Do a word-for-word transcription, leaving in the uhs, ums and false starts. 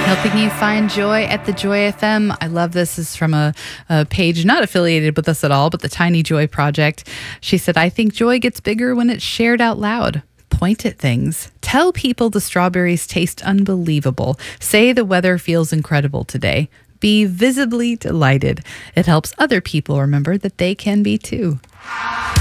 Helping you find joy at the Joy F M. I love this. This is from a, a page not affiliated with us at all, but the Tiny Joy Project. She said, I think joy gets bigger when it's shared out loud. Point at things. Tell people the strawberries taste unbelievable. Say the weather feels incredible today. Be visibly delighted. It helps other people remember that they can be too.